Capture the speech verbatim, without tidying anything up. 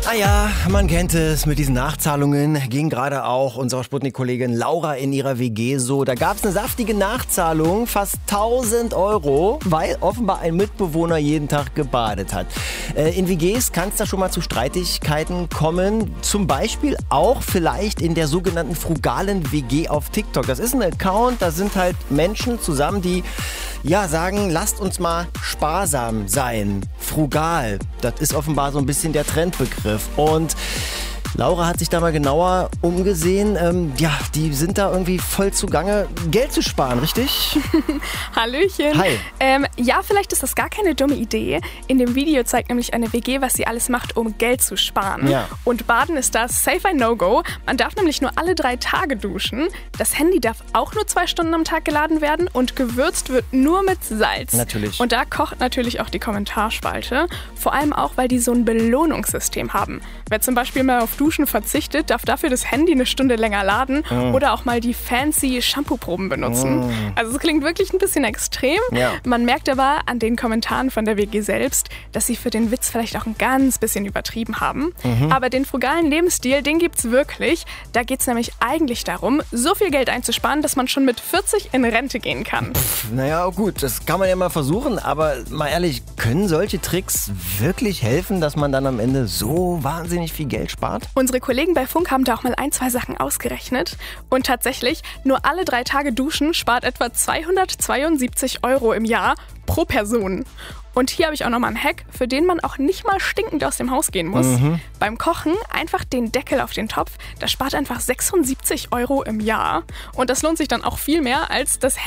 Ah ja, man kennt es mit diesen Nachzahlungen. Ging gerade auch unserer Sputnik-Kollegin Laura in ihrer W G so. Da gab es eine saftige Nachzahlung, fast tausend Euro, weil offenbar ein Mitbewohner jeden Tag gebadet hat. Äh, in W Gs kann es da schon mal zu Streitigkeiten kommen. Zum Beispiel auch vielleicht in der sogenannten frugalen W G auf TikTok. Das ist ein Account, da sind halt Menschen zusammen, die ja sagen, lasst uns mal sparsam sein. Frugal, das ist offenbar so ein bisschen der Trendbegriff. Und Laura hat sich da mal genauer umgesehen. Ähm, ja, die sind da irgendwie voll zugange, Geld zu sparen, richtig? Hallöchen. Hi. Ähm, ja, vielleicht ist das gar keine dumme Idee. In dem Video zeigt nämlich eine W G, was sie alles macht, um Geld zu sparen. Ja. Und Baden ist da safe ein No-Go. Man darf nämlich nur alle drei Tage duschen. Das Handy darf auch nur zwei Stunden am Tag geladen werden und gewürzt wird nur mit Salz. Natürlich. Und da kocht natürlich auch die Kommentarspalte. Vor allem auch, weil die so ein Belohnungssystem haben. Wer zum Beispiel mal auf Duschen verzichtet, darf dafür das Handy eine Stunde länger laden mm. oder auch mal die fancy Shampoo-Proben benutzen. Mm. Also es klingt wirklich ein bisschen extrem. Ja. Man merkt aber an den Kommentaren von der W G selbst, dass sie für den Witz vielleicht auch ein ganz bisschen übertrieben haben. Mhm. Aber den frugalen Lebensstil, den gibt's wirklich. Da geht's nämlich eigentlich darum, so viel Geld einzusparen, dass man schon mit vierzig in Rente gehen kann. Pff, naja, gut, das kann man ja mal versuchen, aber mal ehrlich, können solche Tricks wirklich helfen, dass man dann am Ende so wahnsinnig viel Geld spart? Unsere Kollegen bei Funk haben da auch mal ein, zwei Sachen ausgerechnet. Und tatsächlich, nur alle drei Tage duschen spart etwa zweihundertzweiundsiebzig Euro im Jahr pro Person. Und hier habe ich auch nochmal einen Hack, für den man auch nicht mal stinkend aus dem Haus gehen muss. Mhm. Beim Kochen einfach den Deckel auf den Topf, das spart einfach sechsundsiebzig Euro im Jahr. Und das lohnt sich dann auch viel mehr als das